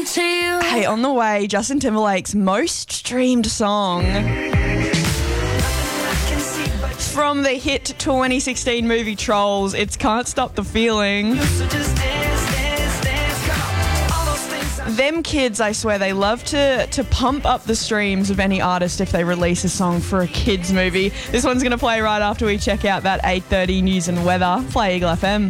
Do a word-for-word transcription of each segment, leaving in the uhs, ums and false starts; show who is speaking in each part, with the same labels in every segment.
Speaker 1: to you.
Speaker 2: Hey, on the way, Justin Timberlake's most streamed song. From the hit twenty sixteen movie Trolls, it's Can't Stop the Feeling. Them kids, I swear, they love to, to pump up the streams of any artist if they release a song for a kids movie. This one's going to play right after we check out that eight thirty news and weather. Play Eagle F M.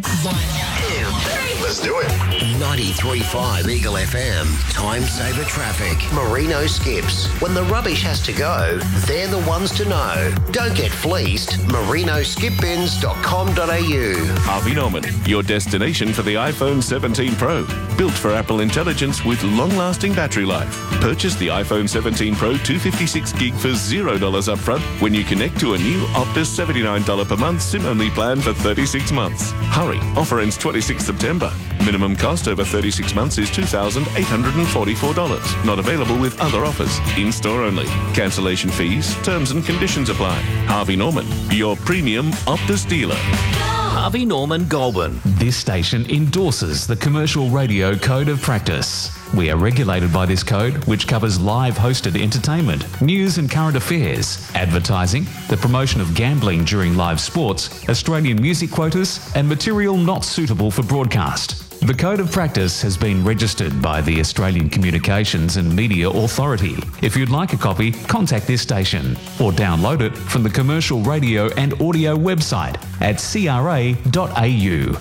Speaker 3: Let's do it.
Speaker 4: ninety-three point five Eagle F M. Time saver traffic. Merino Skips. When the rubbish has to go, they're the ones to know. Don't get fleeced. merino skip bins dot com dot a u.
Speaker 5: Harvey Norman, your destination for the iPhone seventeen Pro. Built for Apple intelligence with long-lasting battery life. Purchase the iPhone seventeen Pro two fifty-six gig for zero dollars upfront when you connect to a new Optus seventy-nine dollars per month SIM-only plan for thirty-six months. Hurry, offer ends twenty-sixth September. Minimum cost over thirty-six months is two thousand eight hundred forty-four dollars. Not available with other offers. In-store only. Cancellation fees, terms and conditions apply. Harvey Norman, your premium Optus dealer.
Speaker 6: Harvey Norman Goulburn.
Speaker 7: This station endorses the Commercial Radio Code of Practice. We are regulated by this code, which covers live hosted entertainment, news and current affairs, advertising, the promotion of gambling during live sports, Australian music quotas, and material not suitable for broadcast. The Code of Practice has been registered by the Australian Communications and Media Authority. If you'd like a copy, contact this station or download it from the Commercial Radio and Audio website at c r a dot a u.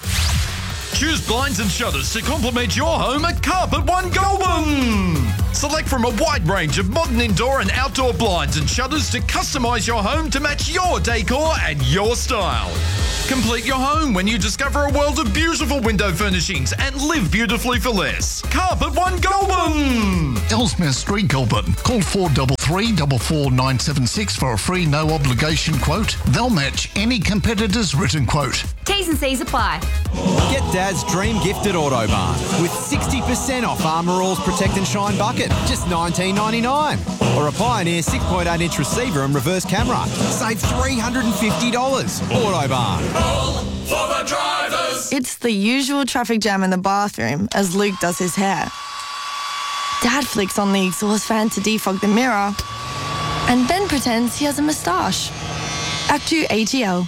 Speaker 8: Choose blinds and shutters to complement your home at Carpet One Goulburn. Select from a wide range of modern indoor and outdoor blinds and shutters to customise your home to match your decor and your style. Complete your home when you discover a world of beautiful window furnishings and live beautifully for less. Carpet One Goulburn.
Speaker 9: Ellesmere Street, Goulburn. Call four three three, four four nine seven six for a free no obligation quote. They'll match any competitor's written quote.
Speaker 10: T's and C's apply.
Speaker 11: Get Dad's dream gift at Autobarn with sixty percent off Armour All's Protect and Shine bucket, just nineteen ninety-nine. Or a Pioneer six point eight inch receiver and reverse camera, save three hundred fifty dollars. Autobarn.
Speaker 1: All for the drivers.
Speaker 12: It's the usual traffic jam in the bathroom as Luke does his hair. Dad flicks on the exhaust fan to defog the mirror and then pretends he has a moustache. Act two A G L.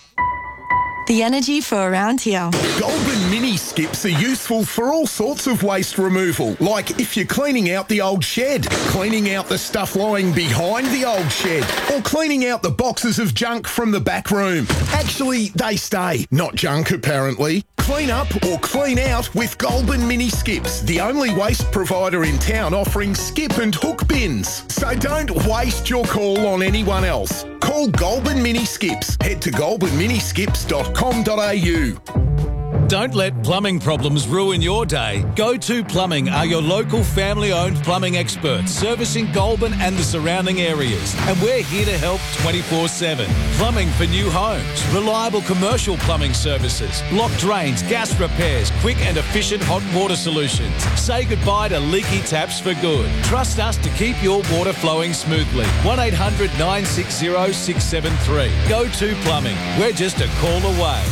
Speaker 12: The energy for around here.
Speaker 13: Goulburn mini skips are useful for all sorts of waste removal, like if you're cleaning out the old shed, cleaning out the stuff lying behind the old shed, or cleaning out the boxes of junk from the back room. Actually, they stay, not junk apparently. Clean up or clean out with Goulburn mini skips, the only waste provider in town offering skip and hook bins. So don't waste your call on anyone else. Call Goulburn Mini Skips. Head to goulburn mini skips dot com dot a u.
Speaker 14: Don't let plumbing problems ruin your day. Go to Plumbing are your local family-owned plumbing experts, servicing Goulburn and the surrounding areas. And we're here to help twenty-four seven. Plumbing for new homes, reliable commercial plumbing services, locked drains, gas repairs, quick and efficient hot water solutions. Say goodbye to leaky taps for good. Trust us to keep your water flowing smoothly. one eight hundred nine six zero six seven three. Go to Plumbing. We're just a call away.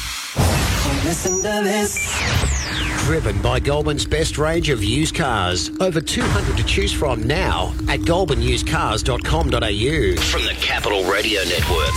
Speaker 4: Listen to this. Driven by Goulburn's best range of used cars. Over two hundred to choose from now at goulburn used cars dot com dot a u. From the Capital Radio Network.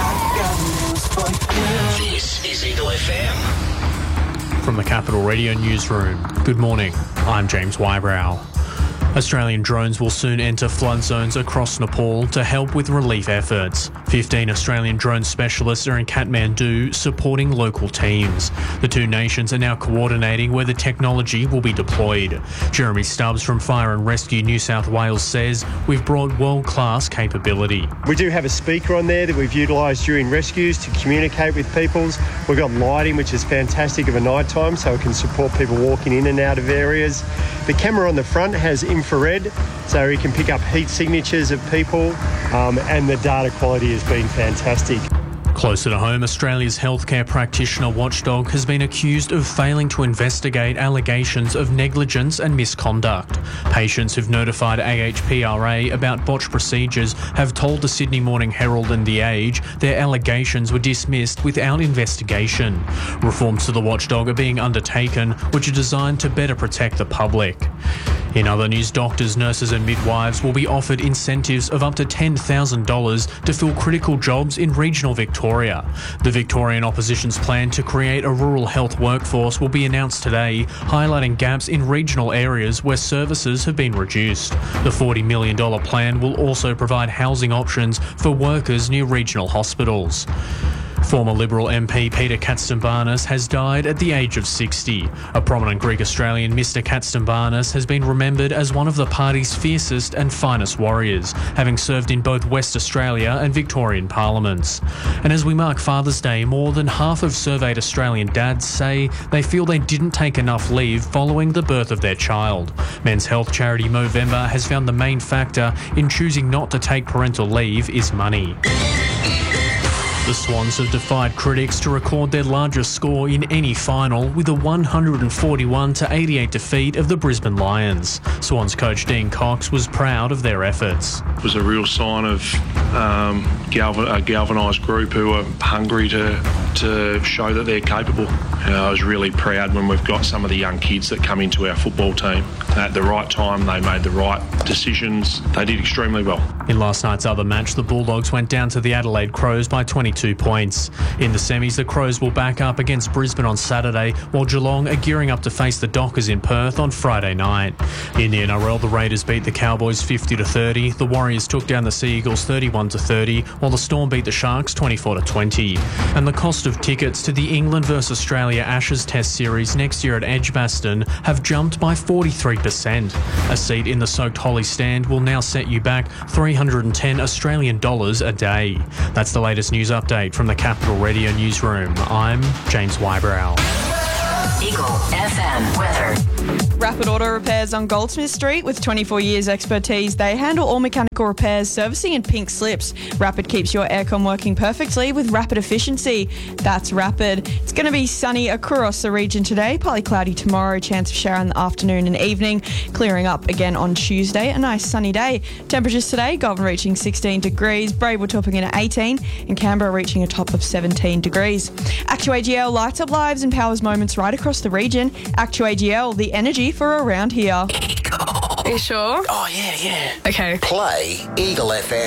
Speaker 4: This is Eagle F M.
Speaker 15: From the Capital Radio Newsroom, good morning. I'm James Wybrow. Australian drones will soon enter flood zones across Nepal to help with relief efforts. fifteen Australian drone specialists are in Kathmandu supporting local teams. The two nations are now coordinating where the technology will be deployed. Jeremy Stubbs from Fire and Rescue New South Wales says we've brought world-class capability.
Speaker 16: We do have a speaker on there that we've utilised during rescues to communicate with people. We've got lighting, which is fantastic of a night time, so it can support people walking in and out of areas. The camera on the front has infrared, so it can pick up heat signatures of people, um, and the data quality has been fantastic.
Speaker 15: Closer to home, Australia's healthcare practitioner watchdog has been accused of failing to investigate allegations of negligence and misconduct. Patients who've notified A H P R A about botched procedures have told the Sydney Morning Herald and The Age their allegations were dismissed without investigation. Reforms to the watchdog are being undertaken, which are designed to better protect the public. In other news, doctors, nurses and midwives will be offered incentives of up to ten thousand dollars to fill critical jobs in regional Victoria. The Victorian opposition's plan to create a rural health workforce will be announced today, highlighting gaps in regional areas where services have been reduced. The forty million dollars plan will also provide housing options for workers near regional hospitals. Former Liberal M P Peter Katstambanis has died at the age of sixty. A prominent Greek-Australian, Mister Katstambanis has been remembered as one of the party's fiercest and finest warriors, having served in both West Australia and Victorian parliaments. And as we mark Father's Day, more than half of surveyed Australian dads say they feel they didn't take enough leave following the birth of their child. Men's health charity Movember has found the main factor in choosing not to take parental leave is money. The Swans have defied critics to record their largest score in any final with a one hundred forty-one to eighty-eight defeat of the Brisbane Lions. Swans coach Dean Cox was proud of their efforts.
Speaker 10: It was a real sign of um, galvan- a galvanised group who are hungry to to show that they're capable. You know, I was really proud when we've got some of the young kids that come into our football team. At the right time, they made the right decisions. They did extremely well.
Speaker 15: In last night's other match, the Bulldogs went down to the Adelaide Crows by twenty-two points. In the semis, the Crows will back up against Brisbane on Saturday, while Geelong are gearing up to face the Dockers in Perth on Friday night. In the N R L, the Raiders beat the Cowboys fifty to thirty. The Warriors took down the Sea Eagles thirty-one to thirty, while the Storm beat the Sharks twenty-four to twenty. And the cost of tickets to the England versus Australia Ashes Test Series next year at Edgbaston have jumped by forty-three percent. A seat in the Soaked Holly stand will now set you back three hundred ten Australian dollars a day. That's the latest news update from the Capital Radio Newsroom. I'm James Wybrow.
Speaker 17: Eagle F M weather.
Speaker 2: Rapid Auto Repairs on Goldsmith Street with twenty-four years expertise. They handle all mechanical repairs, servicing and pink slips. Rapid keeps your aircon working perfectly with rapid efficiency. That's Rapid. It's going to be sunny across the region today. Partly cloudy tomorrow. Chance of shower in the afternoon and evening. Clearing up again on Tuesday. A nice sunny day. Temperatures today, Goulburn reaching sixteen degrees. Braywell topping in at eighteen. And Canberra reaching a top of seventeen degrees. Actu A G L lights up lives and powers moments right across the region. Actu A G L, the energy for around here.
Speaker 17: Are you sure?
Speaker 4: Oh, yeah, yeah.
Speaker 17: Okay.
Speaker 4: Play Eagle F M.